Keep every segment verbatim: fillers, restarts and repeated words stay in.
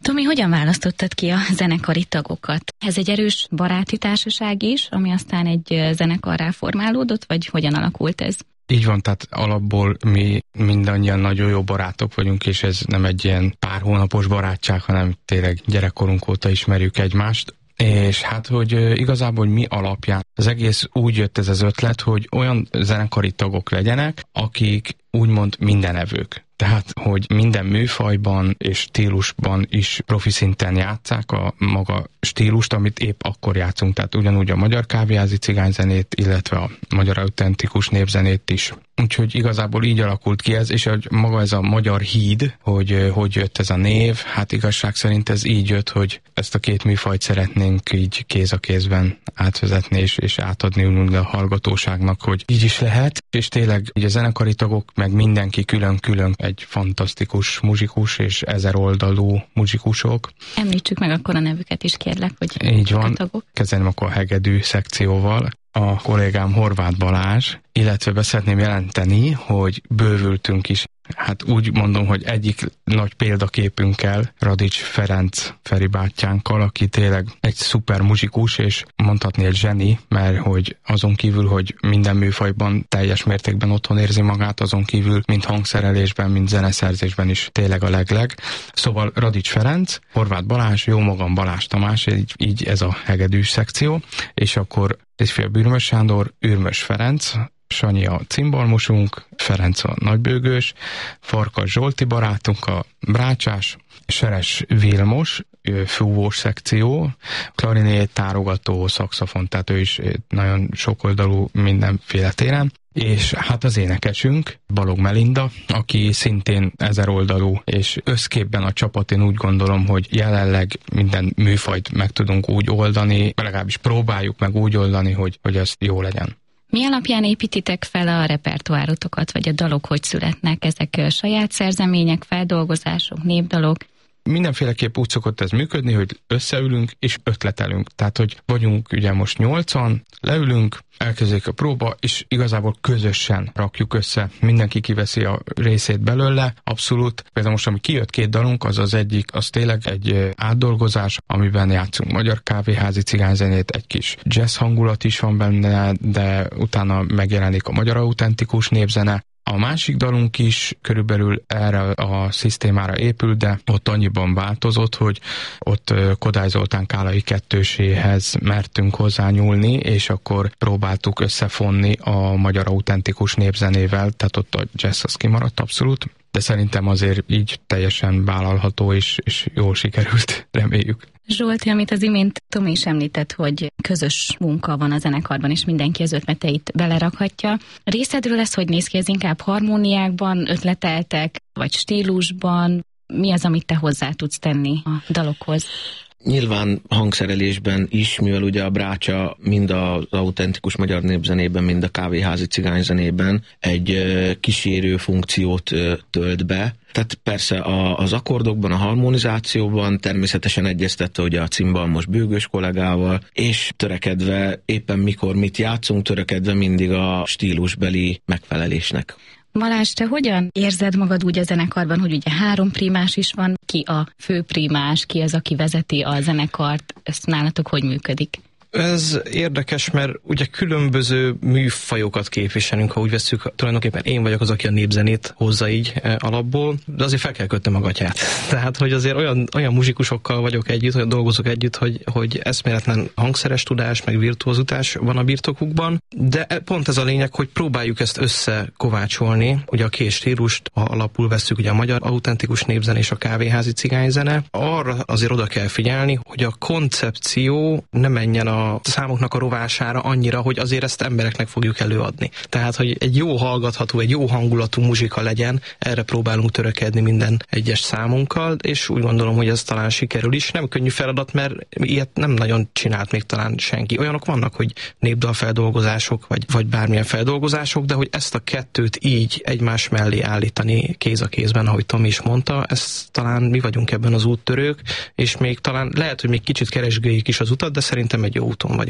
Tomi, hogyan választottad ki a zenekari tagokat? Ez egy erős baráti társaság is, ami aztán egy zenekarrá formálódott, vagy hogyan alakult ez? Így van, tehát alapból mi mindannyian nagyon jó barátok vagyunk, és ez nem egy ilyen pár hónapos barátság, hanem tényleg gyerekkorunk óta ismerjük egymást. És hát, hogy igazából mi alapján az egész úgy jött ez az ötlet, hogy olyan zenekari tagok legyenek, akik úgymond mindenevők. Tehát, hogy minden műfajban és stílusban is profi szinten játsszák a maga stílust, amit épp akkor játszunk. Tehát ugyanúgy a magyar kávéházi cigányzenét, illetve a magyar autentikus népzenét is. Úgyhogy igazából így alakult ki ez, és hogy maga ez a magyar híd, hogy hogy jött ez a név, hát igazság szerint ez így jött, hogy ezt a két műfajt szeretnénk így kéz a kézben átvezetni, és, és átadni úgy a hallgatóságnak, hogy így is lehet, és tényleg így a zenekari tagok, meg mindenki külön-külön egy fantasztikus muzsikus és ezer oldalú muzsikusok. Említsük meg akkor a nevüket is, kérlek, hogy így van, kezdeném akkor a hegedű szekcióval. A kollégám Horváth Balázs, illetve be szeretném jelenteni, hogy bővültünk is. Hát úgy mondom, hogy egyik nagy példaképünkkel, Radics Ferenc Feri bátyánkkal, aki tényleg egy szuper muzsikus, és mondhatni egy zseni, mert hogy azon kívül, hogy minden műfajban teljes mértékben otthon érzi magát, azon kívül mind hangszerelésben, mind zeneszerzésben is tényleg a legleg. Szóval Radics Ferenc, Horváth Balázs, jó magam Balázs Tamás, így, így ez a hegedűs szekció, és akkor Részfél Bürmös Sándor, Ürmös Ferenc, Sanyi a cimbalmosunk, Ferenc a nagybőgős, Farkas Zsolti barátunk a brácsás, Seres Vilmos, fúvós szekció, klarinét, tárogató, szaxofon, tehát ő is nagyon sokoldalú mindenféle téren. És hát az énekesünk, Balog Melinda, aki szintén ezeroldalú, és összképben a csapat, én úgy gondolom, hogy jelenleg minden műfajt meg tudunk úgy oldani, legalábbis próbáljuk meg úgy oldani, hogy, hogy ez jó legyen. Mi alapján építitek fel a repertoárotokat, vagy a dalok hogy születnek? Ezek saját szerzemények, feldolgozások, népdalok? Mindenféleképp úgy szokott ez működni, hogy összeülünk és ötletelünk. Tehát, hogy vagyunk ugye most nyolcan, leülünk, elkezdjük a próba, és igazából közösen rakjuk össze. Mindenki kiveszi a részét belőle, abszolút. Például most, ami kijött két dalunk, az az egyik, az tényleg egy átdolgozás, amiben játszunk magyar kávéházi cigányzenét, egy kis jazz hangulat is van benne, de utána megjelenik a magyar autentikus népzene. A másik dalunk is körülbelül erre a szisztémára épül, de ott annyiban változott, hogy ott Kodály Zoltán Kálai kettőséhez mertünk hozzányúlni, és akkor próbáltuk összefonni a magyar autentikus népzenével, tehát ott a jazz az kimaradt abszolút, de szerintem azért így teljesen vállalható, és, és jól sikerült, reméljük. Zsolti, amit az imént Tomi is említett, hogy közös munka van a zenekarban, és mindenki az ötleteit belerakhatja. Részedről ez hogy néz ki? Ez inkább harmóniákban ötleteltek, vagy stílusban? Mi az, amit te hozzá tudsz tenni a dalokhoz? Nyilván hangszerelésben is, mivel ugye a brácsa mind az autentikus magyar népzenében, mind a kávéházi cigányzenében egy kísérő funkciót tölt be. Tehát persze az akkordokban, a harmonizációban természetesen egyeztette ugye a cimbalmos bőgős kollégával, és törekedve éppen mikor mit játszunk, törekedve mindig a stílusbeli megfelelésnek. Balázs, te hogyan érzed magad úgy a zenekarban, hogy ugye három primás is van, ki a fő primás, ki az, aki vezeti a zenekart, ezt nálatok hogy működik? Ez érdekes, mert ugye különböző műfajokat képviselünk, ha úgy vesszük, tulajdonképpen én vagyok az, aki a népzenét hozza így e, alapból, de azért fel kell kötnem a gatyát. Tehát, hogy azért olyan, olyan muzsikusokkal vagyok együtt, olyan dolgozok együtt, hogy, hogy eszméletlen hangszeres tudás, meg virtuozitás van a birtokukban, de pont ez a lényeg, hogy próbáljuk ezt összekovácsolni, ugye a két stílust, ha alapul vesszük, ugye a magyar autentikus népzene és a kávéházi cigányzene, arra azért oda kell figyelni, hogy a koncepció ne menjen a a számoknak a rovására annyira, hogy azért ezt embereknek fogjuk előadni. Tehát, hogy egy jó hallgatható, egy jó hangulatú muzsika legyen, erre próbálunk törekedni minden egyes számunkkal, és úgy gondolom, hogy ez talán sikerül is. Nem könnyű feladat, mert ilyet nem nagyon csinált még talán senki. Olyanok vannak, hogy népdalfeldolgozások, vagy, vagy bármilyen feldolgozások, de hogy ezt a kettőt így egymás mellé állítani kéz a kézben, ahogy Tomi is mondta, ez talán mi vagyunk ebben az úttörők, és még talán lehet, hogy még kicsit keresgéljük is az utat, de szerintem egy jó úton vagyunk.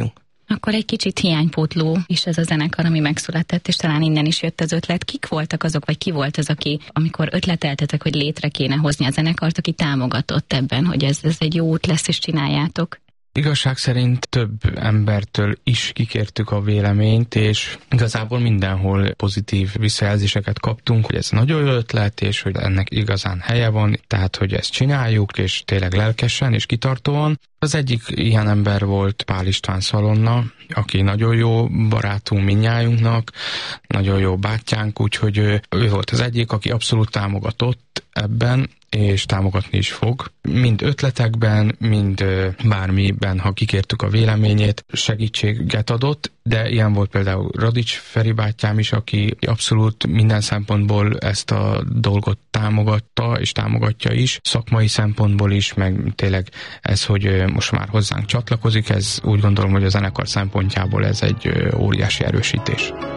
Akkor egy kicsit hiánypótló is ez a zenekar, ami megszületett, és talán innen is jött az ötlet. Kik voltak azok, vagy ki volt az, aki, amikor ötleteltetek, hogy létre kéne hozni a zenekart, aki támogatott ebben, hogy ez, ez egy jó út lesz, és csináljátok? Igazság szerint több embertől is kikértük a véleményt, és igazából mindenhol pozitív visszajelzéseket kaptunk, hogy ez nagyon jó ötlet, és hogy ennek igazán helye van, tehát hogy ezt csináljuk, és tényleg lelkesen és kitartóan. Az egyik ilyen ember volt Pál István Szalonna, aki nagyon jó barátunk mindnyájunknak, nagyon jó bátyánk, úgyhogy ő, ő volt az egyik, aki abszolút támogatott ebben, és támogatni is fog. Mind ötletekben, mind bármiben, ha kikértük a véleményét, segítséget adott, de ilyen volt például Radics Feri bátyám is, aki abszolút minden szempontból ezt a dolgot támogatta, és támogatja is, szakmai szempontból is, meg tényleg ez, hogy most már hozzánk csatlakozik, ez úgy gondolom, hogy a zenekar szempontjából ez egy óriási erősítés.